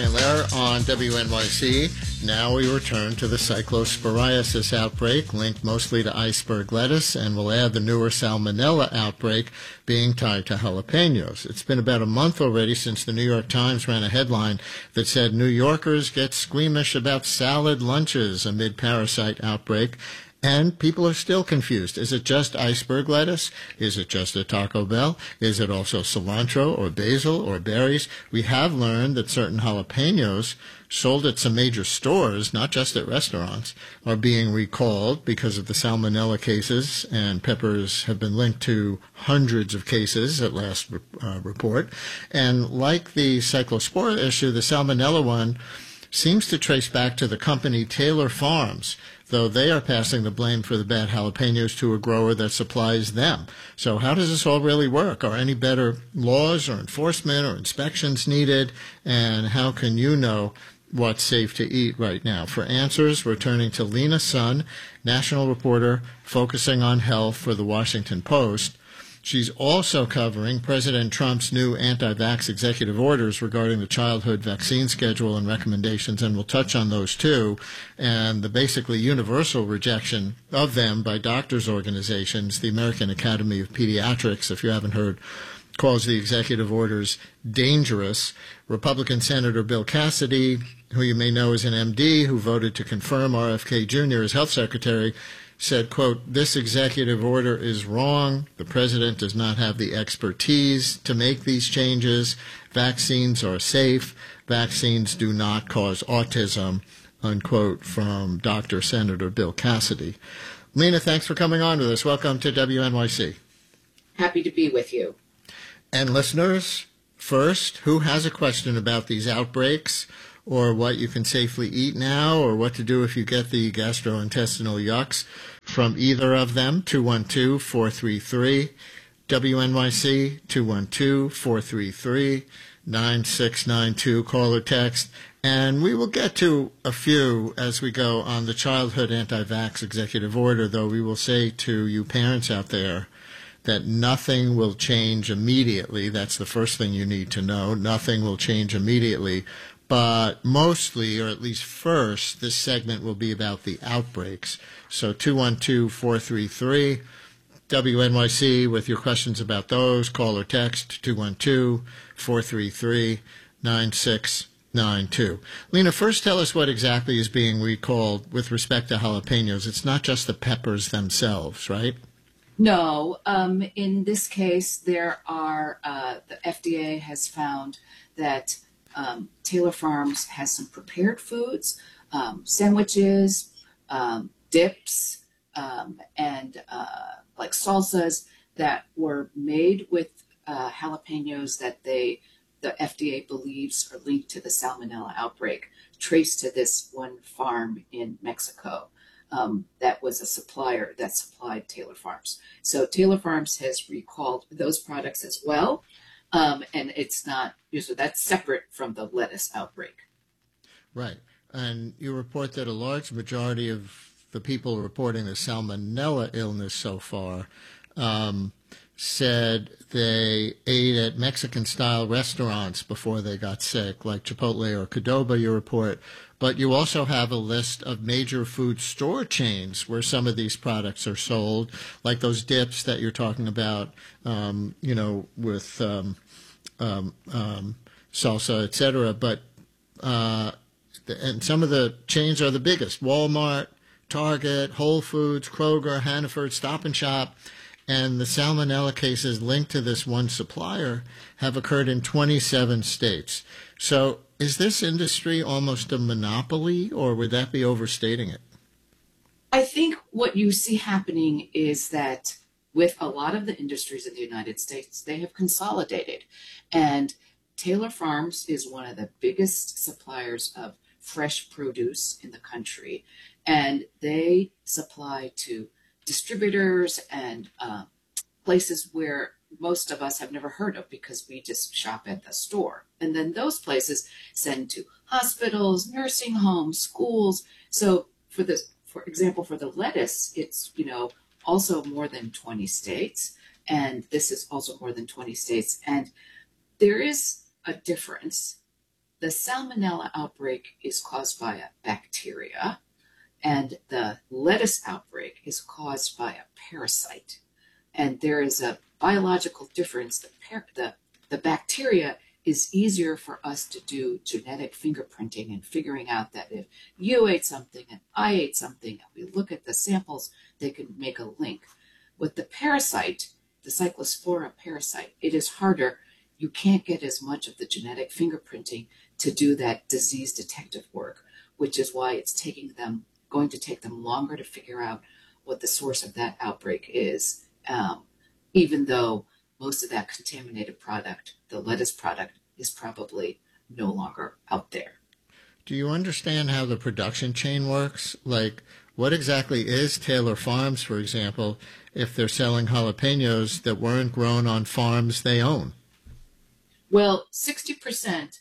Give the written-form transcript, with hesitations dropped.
Brian Lehrer on WNYC. Now we return to the cyclosporiasis outbreak, linked mostly to iceberg lettuce, and we'll add the newer salmonella outbreak being tied to jalapenos. It's been about a month already since the New York Times ran a headline that said New Yorkers get squeamish about salad lunches amid parasite outbreak. And people are still confused. Is it just iceberg lettuce? Is it just a Taco Bell? Is it also cilantro or basil or berries? We have learned that certain jalapenos sold at some major stores, not just at restaurants, are being recalled because of the salmonella cases, and peppers have been linked to hundreds of cases at last report. And like the cyclospora issue, the salmonella one seems to trace back to the company Taylor Farms, though they are passing the blame for the bad jalapenos to a grower that supplies them. So how does this all really work? Are any better laws or enforcement or inspections needed? And how can you know what's safe to eat right now? For answers, we're turning to Lena Sun, national reporter focusing on health for the Washington Post. She's also covering President Trump's new anti-vax executive orders regarding the childhood vaccine schedule and recommendations, and we'll touch on those too, and the basically universal rejection of them by doctors' organizations. The American Academy of Pediatrics, if you haven't heard, calls the executive orders dangerous. Republican Senator Bill Cassidy, who you may know is an MD who voted to confirm RFK Jr. as health secretary, said, quote, "This executive order is wrong. The president does not have the expertise to make these changes. Vaccines are safe. Vaccines do not cause autism," unquote, from Dr. Senator Bill Cassidy. Lena, thanks for coming on with us. Welcome to WNYC. Happy to be with you. And listeners, first, who has a question about these outbreaks, or what you can safely eat now, or what to do if you get the gastrointestinal yucks from either of them? 212-433-WNYC, 212-433-9692, call or text. And we will get to a few as we go on the childhood anti-vax executive order, though we will say to you parents out there that nothing will change immediately. That's the first thing you need to know. Nothing will change immediately. But mostly, or at least first, this segment will be about the outbreaks. So 212-433-WNYC with your questions about those. Call or text 212-433-9692. Lena, first tell us what exactly is being recalled with respect to jalapenos. It's not just the peppers themselves, right? No. In this case, there are, the FDA has found that Taylor Farms has some prepared foods, sandwiches, dips, and like salsas that were made with jalapenos that the FDA believes are linked to the salmonella outbreak, traced to this one farm in Mexico that was a supplier that supplied Taylor Farms. So Taylor Farms has recalled those products as well. And it's not, so that's separate from the lettuce outbreak. Right. And you report that a large majority of the people reporting the salmonella illness so far said they ate at Mexican-style restaurants before they got sick, like Chipotle or Qdoba, you report. But you also have a list of major food store chains where some of these products are sold, like those dips that you're talking about, with salsa, etc. But and some of the chains are the biggest: Walmart, Target, Whole Foods, Kroger, Hannaford, Stop and Shop. And the salmonella cases linked to this one supplier have occurred in 27 states. So is this industry almost a monopoly, or would that be overstating it? I think what you see happening is that with a lot of the industries in the United States, they have consolidated. And Taylor Farms is one of the biggest suppliers of fresh produce in the country. And they supply to distributors and places where most of us have never heard of because we just shop at the store. And then those places send to hospitals, nursing homes, schools. So for example, for the lettuce, it's, also more than 20 states. And this is also more than 20 states. And there is a difference the salmonella outbreak is caused by a bacteria, and the lettuce outbreak is caused by a parasite. And there is a biological difference. The bacteria is easier for us to do genetic fingerprinting and figuring out that if you ate something and I ate something and we look at the samples, they can make a link. With the parasite, the Cyclospora parasite, it is harder. You can't get as much of the genetic fingerprinting to do that disease detective work, which is why it's going to take them longer to figure out what the source of that outbreak is, even though most of that contaminated product, the lettuce product, is probably no longer out there. Do you understand how the production chain works? Like, what exactly is Taylor Farms, for example, if they're selling jalapenos that weren't grown on farms they own? Well, 60%